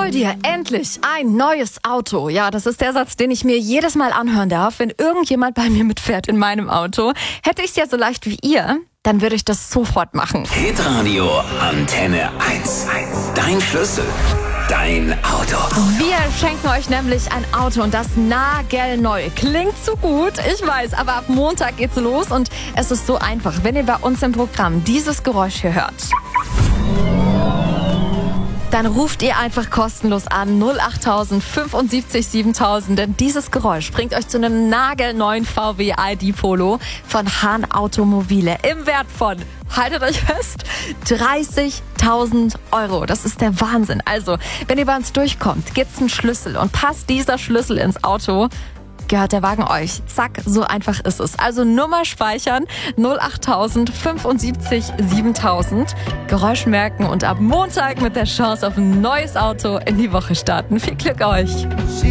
Hol dir endlich ein neues Auto. Ja, das ist der Satz, den ich mir jedes Mal anhören darf, wenn irgendjemand bei mir mitfährt in meinem Auto. Hätte ich es ja so leicht wie ihr, dann würde ich das sofort machen. Hitradio Antenne 1. Dein Schlüssel. Dein Auto. Wir schenken euch nämlich ein Auto und das nagelneu. Klingt zu gut, ich weiß, aber ab Montag geht's los und es ist so einfach, wenn ihr bei uns im Programm dieses Geräusch hier hört. Dann ruft ihr einfach kostenlos an 08000 75 7000, denn dieses Geräusch bringt euch zu einem nagelneuen VW ID Polo von Hahn Automobile im Wert von, haltet euch fest, 30.000 Euro. Das ist der Wahnsinn. Also, wenn ihr bei uns durchkommt, gibt's einen Schlüssel und passt dieser Schlüssel ins Auto, gehört der Wagen euch. Zack, so einfach ist es. Also Nummer speichern, 08000 75 7000, Geräusch merken und ab Montag mit der Chance auf ein neues Auto in die Woche starten. Viel Glück euch!